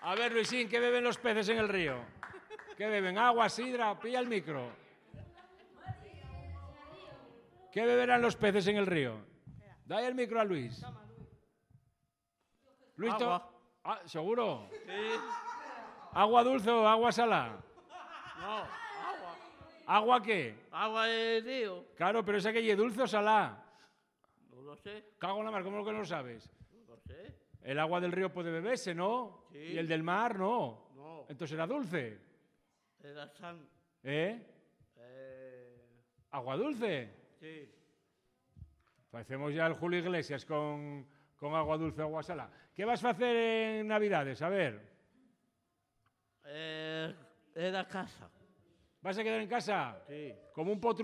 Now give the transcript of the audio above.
A ver, Luisín, ¿qué beben los peces en el río? ¿Qué beben? ¿Agua, sidra? Pilla el micro. ¿Qué beberán los peces en el río? Dale el micro a Luis. Luis, agua. ¿Seguro? Sí. ¿Agua dulce o agua salada? No, agua. ¿Agua qué? Agua de río. Claro, pero esa que es dulce o salada. No lo sé. Cago en la mar, ¿cómo que no lo sabes? No lo sé. El agua del río puede beberse, ¿no? Sí. Y el del mar, no. No. Entonces era dulce. Era san. ¿Eh? ¿Agua dulce? Sí. Hacemos ya el Julio Iglesias con agua dulce o agua salada. ¿Qué vas a hacer en Navidades? A ver. Era casa. ¿Vas a quedar en casa? Sí. Como un potro.